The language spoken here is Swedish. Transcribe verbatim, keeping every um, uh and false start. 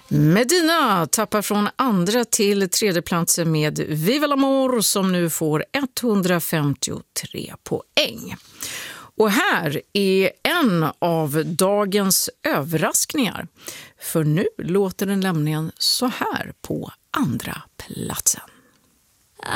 Medina tappar från andra till tredje platsen med Viva l'Amour som nu får etthundrafemtiotre poäng. Och här är en av dagens överraskningar. För nu låter den nämligen så här på andra platsen.